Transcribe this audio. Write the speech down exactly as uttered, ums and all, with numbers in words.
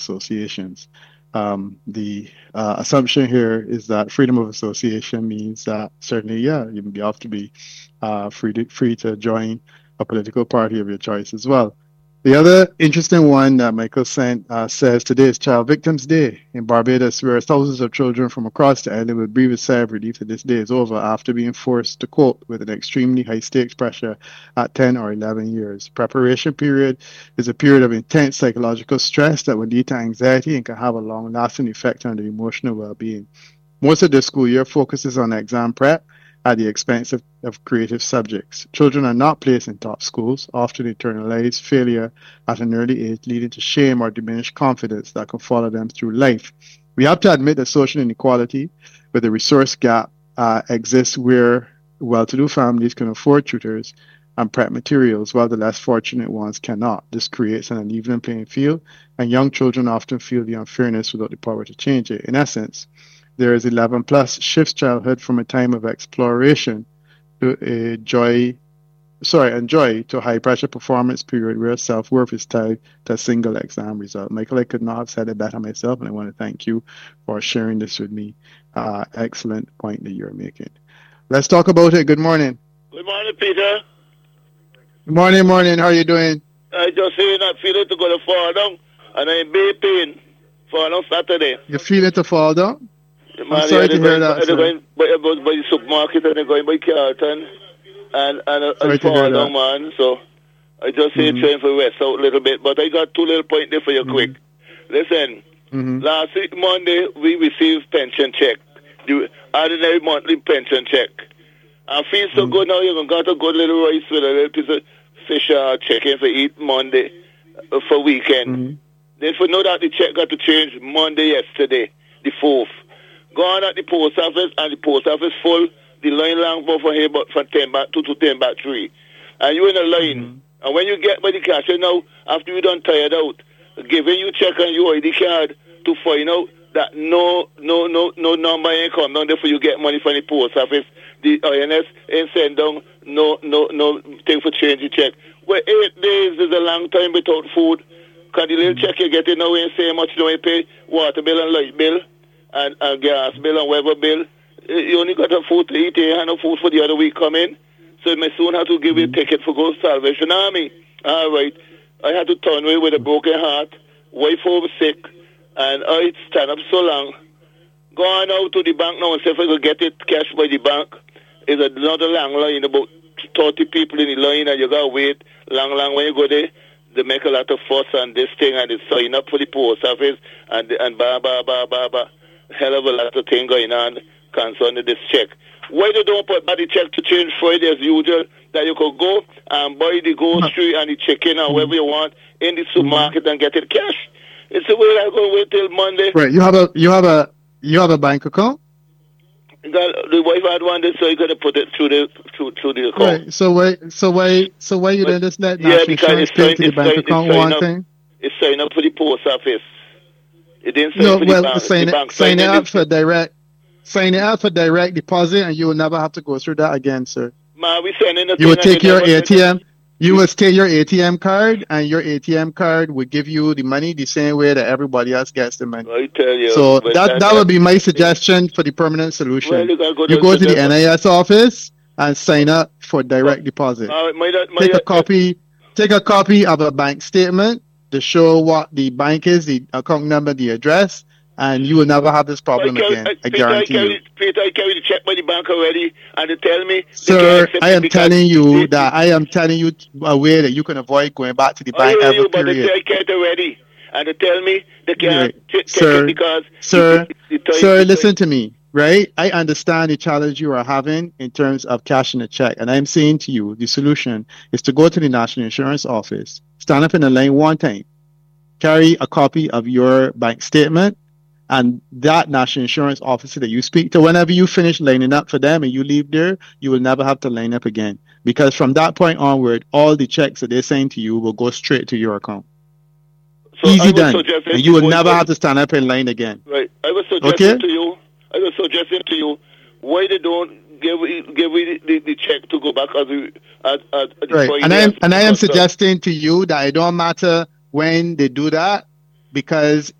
associations. Um, the uh, assumption here is that freedom of association means that certainly, yeah, you you have to be uh, free to free to join a political party of your choice as well. The other interesting one that Michael sent uh, says today is Child Victims Day in Barbados, where thousands of children from across the island will breathe a sigh of relief that this day is over after being forced to cope with an extremely high stakes pressure at ten or eleven years. Preparation period is a period of intense psychological stress that will lead to anxiety and can have a long lasting effect on the emotional well being. Most of the school year focuses on exam prep at the expense of, of creative subjects. Children are not placed in top schools, often internalize failure at an early age, leading to shame or diminished confidence that can follow them through life. We have to admit that social inequality with a resource gap uh, exists where well-to-do families can afford tutors and prep materials, while the less fortunate ones cannot. This creates an uneven playing field, and young children often feel the unfairness without the power to change it. In essence, there is eleven plus shifts childhood from a time of exploration to a joy, sorry, and joy to a high pressure performance period where self worth is tied to a single exam result. Michael, I could not have said it better myself, and I want to thank you for sharing this with me. Uh, excellent point that you're making. Let's talk about it. Good morning. Good morning, Peter. Good morning, morning. How are you doing? I just say not feeling to go to fall down, and I'm in bay pain for on Saturday. You feel it to fall down? Man, I'm sorry to hear going, that. They're going by, by, by the supermarket and they're going by Carlton, and, and I, I fall down, man. So I just say mm-hmm. trying for rest out a little bit, but I got two little points there for you mm-hmm. quick. Listen, mm-hmm. last week, Monday, we received pension check, the ordinary monthly pension check. I feel so mm-hmm. good now, you're going to got a good little rice with a little piece of fish uh, chicken for eat Monday uh, for weekend. Mm-hmm. Then for know that the check got to change Monday yesterday, the fourth. Gone at the post office, and the post office full. The line long for here, but from ten back two to ten back three, and you in a line. Mm-hmm. And when you get by the cashier now, after you done tired out, giving you check on your I D card to find out that no, no, no, no number ain't come down there for you get money from the post office. The I N S ain't send down no, no, no thing for change the check. Well, eight days is a long time without food. Cause the little mm-hmm. check you get in now ain't say how much you don't pay water bill and light bill. And, and gas bill and weather bill. You only got a food to eat, you have no food for the other week coming. So you may soon have to give you a ticket for go Salvation Army. All right. I had to turn away with a broken heart, wife home sick, and I stand up so long. Going out to the bank now and see if I could get it cash by the bank. It's another long line, about thirty people in the line, and you got to wait long, long when you go there. They make a lot of fuss on this thing, and they sign up for the post office, and, and ba, ba, ba, ba, ba. Hell of a lot of things going on concerning this check. Why they don't put back the check to change Friday as usual, that you could go and buy the grocery and the chicken or whatever you want in the supermarket and get it cash? It's the way I'm going to wait till Monday. Right. You have a you have a you have a bank account? Got, the wife had one day, so you got to put it through the through, through the account. Right. So why so why so why you didn't just let national yeah, insurance pay to the bank account one thing? It's signed up for the post office. It didn't say no, for well, the bank. sign, the it, bank sign it up it. for direct, sign it up for direct deposit, and you will never have to go through that again, sir. Man, we sending the You will take your A T M. You will take your A T M card, and your A T M card will give you the money the same way that everybody else gets the money. I tell you. So that that, that would be my suggestion for the permanent solution. Well, you, go you go to the N I S office and sign up for direct well, deposit. Uh, my, my, take a copy. Take a copy of a bank statement to show what the bank is, the account number, the address, and you will never have this problem I carry, again. I, I guarantee I carry, you. Peter, I carry the check by the bank already, and they tell me... Sir, I am telling you that I am telling you a way that you can avoid going back to the bank I every you, period. But they say I can't already, and they tell me they can't right. take sir, it because... Sir, the, the, the sir, the listen to me, right? I understand the challenge you are having in terms of cashing a check, and I'm saying to you, the solution is to go to the National Insurance Office, stand up in the line one time, carry a copy of your bank statement, and that national insurance officer that you speak to, whenever you finish lining up for them and you leave there, you will never have to line up again. Because from that point onward, all the checks that they send to you will go straight to your account. So easy done. And you will never have to stand up in line again. Right. I was suggesting okay? to you, I was suggesting to you, why they don't give give me the, the check to go back as we as, as right. And I am and I am suggesting to you that it don't matter when they do that, because